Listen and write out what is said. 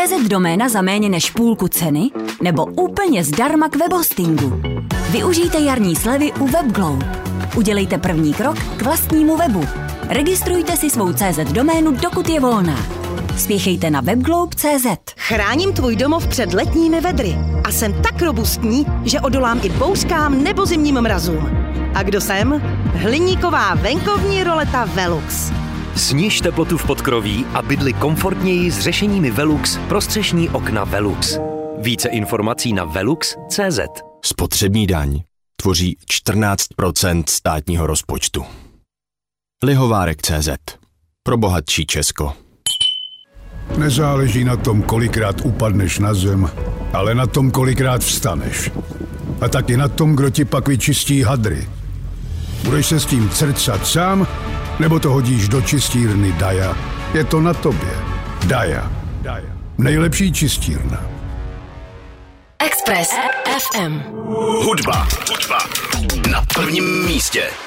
CZ doména za méně než půlku ceny nebo úplně zdarma k webhostingu. Využijte jarní slevy u WebGlobe. Udělejte první krok k vlastnímu webu. Registrujte si svou CZ doménu, dokud je volná. Spěchejte na webglobe.cz. Chráním tvůj domov před letními vedry a jsem tak robustní, že odolám i bouřkám nebo zimním mrazům. A kdo jsem? Hliníková venkovní roleta Velux. Sniž teplotu v podkroví a bydli komfortněji s řešeními Velux pro střešní okna Velux. Více informací na velux.cz. Spotřební daň tvoří 14% státního rozpočtu. Lihovárek.cz. Pro bohatší Česko. Nezáleží na tom, kolikrát upadneš na zem, ale na tom, kolikrát vstaneš. A taky na tom, kdo ti pak vyčistí hadry. Budeš se s tím crcat sám, nebo to hodíš do čistírny Daja? Je to na tobě. Daja. Nejlepší čistírna. Express FM. Hudba na prvním místě.